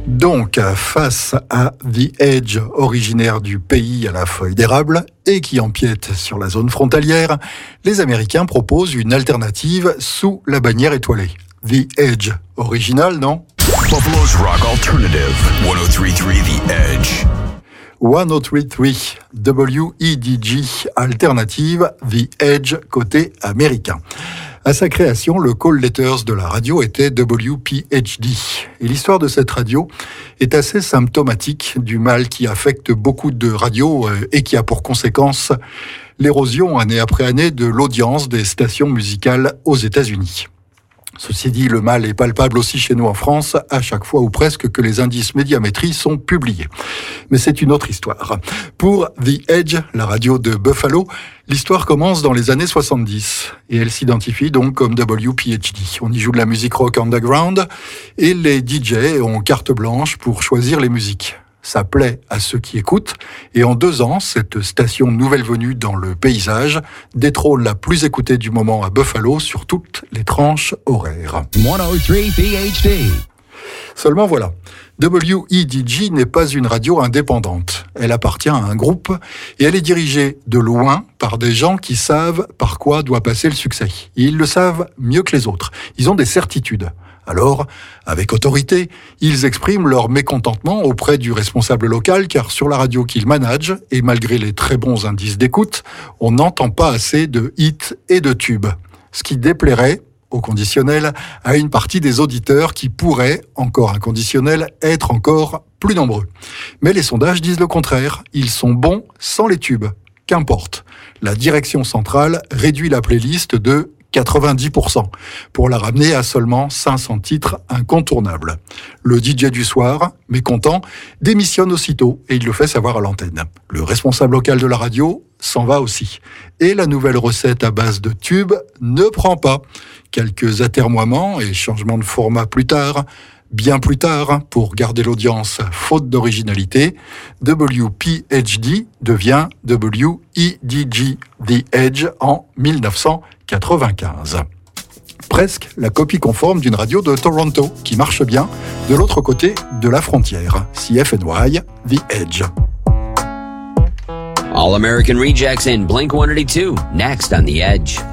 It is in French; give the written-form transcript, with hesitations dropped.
Donc, face à The Edge, originaire du pays à la feuille d'érable et qui empiète sur la zone frontalière, les Américains proposent une alternative sous la bannière étoilée. The Edge, original, non? Buffalo's Rock Alternative, 103.3 The Edge. 103.3 WEDG, alternative The Edge côté américain. À sa création, le call letters de la radio était WPHD. Et l'histoire de cette radio est assez symptomatique du mal qui affecte beaucoup de radios et qui a pour conséquence l'érosion année après année de l'audience des stations musicales aux États-Unis. Ceci dit, le mal est palpable aussi chez nous en France, à chaque fois ou presque que les indices médiamétrie sont publiés. Mais c'est une autre histoire. Pour The Edge, la radio de Buffalo, l'histoire commence dans les années 70 et elle s'identifie donc comme WPHD. On y joue de la musique rock underground et les DJ ont carte blanche pour choisir les musiques. Ça plaît à ceux qui écoutent. Et en 2 ans, cette station nouvelle venue dans le paysage détrône la plus écoutée du moment à Buffalo sur toutes les tranches horaires. 103 PhD. Seulement voilà, WEDG n'est pas une radio indépendante. Elle appartient à un groupe et elle est dirigée de loin par des gens qui savent par quoi doit passer le succès. Et ils le savent mieux que les autres. Ils ont des certitudes. Alors, avec autorité, ils expriment leur mécontentement auprès du responsable local car sur la radio qu'ils managent, et malgré les très bons indices d'écoute, on n'entend pas assez de hits et de tubes. Ce qui déplairait, au conditionnel, à une partie des auditeurs qui pourraient, encore inconditionnel, être encore plus nombreux. Mais les sondages disent le contraire, ils sont bons sans les tubes. Qu'importe. La direction centrale réduit la playlist de 90% pour la ramener à seulement 500 titres incontournables. Le DJ du soir, mécontent, démissionne aussitôt et il le fait savoir à l'antenne. Le responsable local de la radio s'en va aussi. Et la nouvelle recette à base de tubes ne prend pas. Quelques atermoiements et changements de format plus tard, bien plus tard, pour garder l'audience faute d'originalité, WPHD devient WEDG, The Edge, en 1995. Presque la copie conforme d'une radio de Toronto qui marche bien de l'autre côté de la frontière. CFNY, The Edge. All American Rejects and Blink-182, next on The Edge.